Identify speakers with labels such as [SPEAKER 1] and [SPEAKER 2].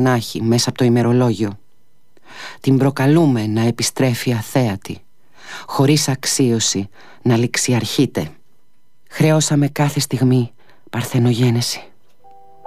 [SPEAKER 1] μονάχη μέσα από το ημερολόγιο. Την προκαλούμε να επιστρέφει αθέατη, χωρίς αξίωση να ληξιαρχείται. Χρεώσαμε κάθε στιγμή παρθενογένεση.